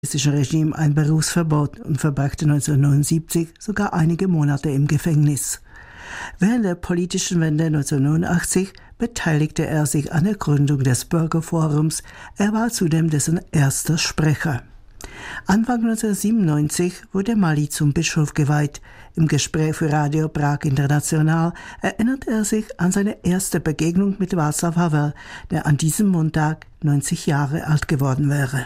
Regime ein Berufsverbot und verbrachte 1979 sogar einige Monate im Gefängnis. Während der politischen Wende 1989 beteiligte er sich an der Gründung des Bürgerforums. Er war zudem dessen erster Sprecher. Anfang 1997 wurde Mali zum Bischof geweiht. Im Gespräch für Radio Prag International erinnert er sich an seine erste Begegnung mit Václav Havel, der an diesem Montag 90 Jahre alt geworden wäre.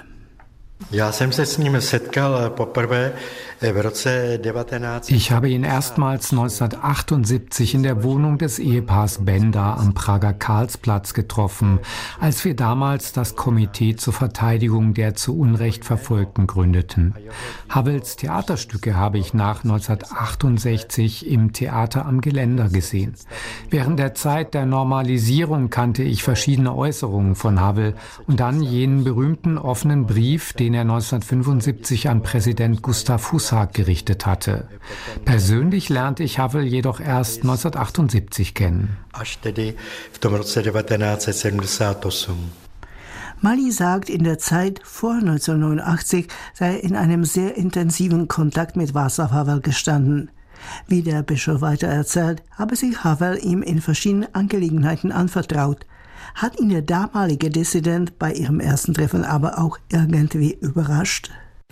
Ich habe ihn erstmals 1978 in der Wohnung des Ehepaars Benda am Prager Karlsplatz getroffen, als wir damals das Komitee zur Verteidigung der zu Unrecht Verfolgten gründeten. Havels Theaterstücke habe ich nach 1968 im Theater am Geländer gesehen. Während der Zeit der Normalisierung kannte ich verschiedene Äußerungen von Havel und dann jenen berühmten offenen Brief, den er 1975 an Präsident Gustav Husak gerichtet hatte. Persönlich lernte ich Havel jedoch erst 1978 kennen. Mali sagt, in der Zeit vor 1989 sei er in einem sehr intensiven Kontakt mit Václav Havel gestanden. Wie der Bischof weiter erzählt, habe sich Havel ihm in verschiedenen Angelegenheiten anvertraut. Hat ihn der damalige Dissident bei ihrem ersten Treffen aber auch irgendwie überrascht?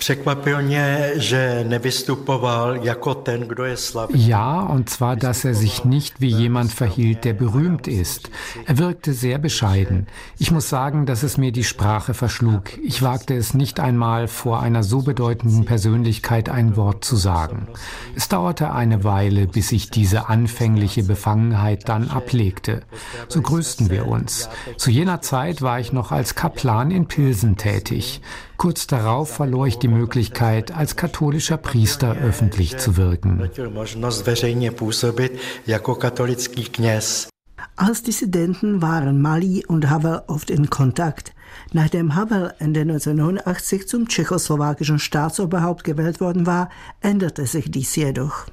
Ja, und zwar, dass er sich nicht wie jemand verhielt, der berühmt ist. Er wirkte sehr bescheiden. Ich muss sagen, dass es mir die Sprache verschlug. Ich wagte es nicht einmal, vor einer so bedeutenden Persönlichkeit ein Wort zu sagen. Es dauerte eine Weile, bis ich diese anfängliche Befangenheit dann ablegte. So grüßten wir uns. Zu jener Zeit war ich noch als Kaplan in Pilsen tätig. Kurz darauf verlor ich die Möglichkeit, als katholischer Priester öffentlich zu wirken. Als Dissidenten waren Mali und Havel oft in Kontakt. Nachdem Havel Ende 1989 zum tschechoslowakischen Staatsoberhaupt gewählt worden war, änderte sich dies jedoch.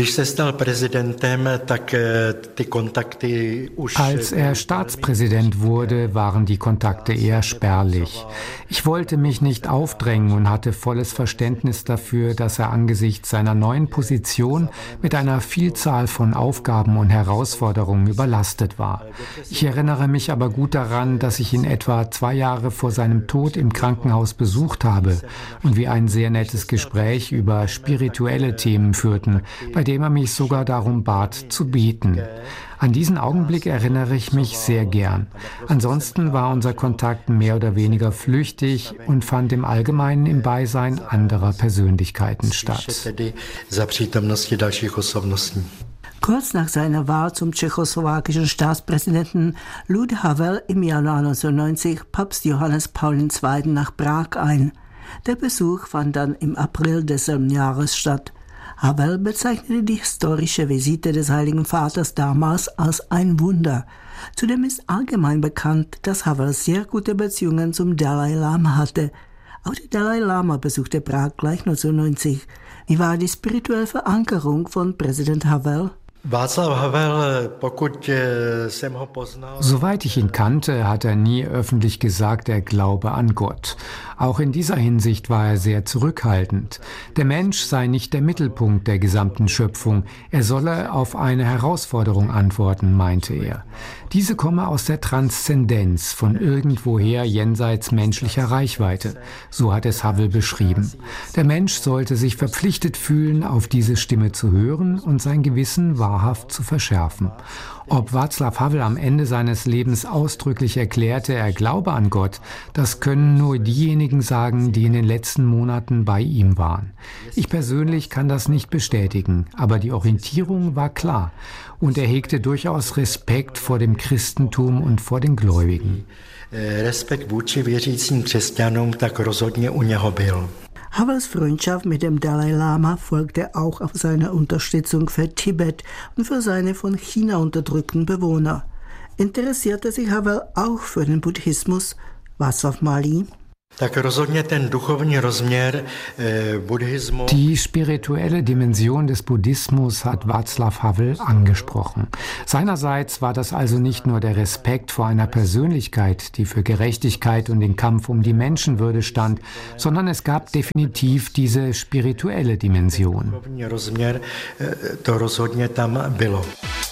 Als er Staatspräsident wurde, waren die Kontakte eher spärlich. Ich wollte mich nicht aufdrängen und hatte volles Verständnis dafür, dass er angesichts seiner neuen Position mit einer Vielzahl von Aufgaben und Herausforderungen überlastet war. Ich erinnere mich aber gut daran, dass ich ihn etwa 2 Jahre vor seinem Tod im Krankenhaus besucht habe und wir ein sehr nettes Gespräch über spirituelle Themen führten, bei dem er mich sogar darum bat, zu beten. An diesen Augenblick erinnere ich mich sehr gern. Ansonsten war unser Kontakt mehr oder weniger flüchtig und fand im Allgemeinen im Beisein anderer Persönlichkeiten statt. Kurz nach seiner Wahl zum tschechoslowakischen Staatspräsidenten lud Havel im Januar 1990 Papst Johannes Paul II. Nach Prag ein. Der Besuch fand dann im April desselben Jahres statt. Havel bezeichnete die historische Visite des Heiligen Vaters damals als ein Wunder. Zudem ist allgemein bekannt, dass Havel sehr gute Beziehungen zum Dalai Lama hatte. Auch der Dalai Lama besuchte Prag gleich 1990. Wie war die spirituelle Verankerung von Präsident Havel? Soweit ich ihn kannte, hat er nie öffentlich gesagt, er glaube an Gott. Auch in dieser Hinsicht war er sehr zurückhaltend. Der Mensch sei nicht der Mittelpunkt der gesamten Schöpfung. Er solle auf eine Herausforderung antworten, meinte er. Diese komme aus der Transzendenz, von irgendwoher jenseits menschlicher Reichweite. So hat es Havel beschrieben. Der Mensch sollte sich verpflichtet fühlen, auf diese Stimme zu hören und sein Gewissen wahrhaft zu verschärfen. Ob Václav Havel am Ende seines Lebens ausdrücklich erklärte, er glaube an Gott, das können nur diejenigen sagen, die in den letzten Monaten bei ihm waren. Ich persönlich kann das nicht bestätigen, aber die Orientierung war klar und er hegte durchaus Respekt vor dem Christentum und vor den Gläubigen. Respekt vůči věřícím křesťanům tak rozhodně u něho byl. Havels Freundschaft mit dem Dalai Lama folgte auch auf seine Unterstützung für Tibet und für seine von China unterdrückten Bewohner. Interessierte sich Havel auch für den Buddhismus? Václav Mali? Die spirituelle Dimension des Buddhismus hat Václav Havel angesprochen. Seinerseits war das also nicht nur der Respekt vor einer Persönlichkeit, die für Gerechtigkeit und den Kampf um die Menschenwürde stand, sondern es gab definitiv diese spirituelle Dimension.